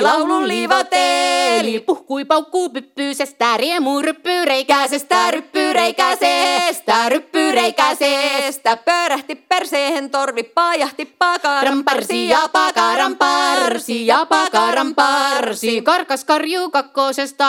laulun liivoteli. Puhkui paukkuu pyppyysestä, riemu ryppyreikäisestä, ryppyreikäisestä, ryppyreikäisestä. Pörähti perseehen torvi, paajahti pakaran Parsi ja pakaran parsi, karkas karjuu kakkosesta.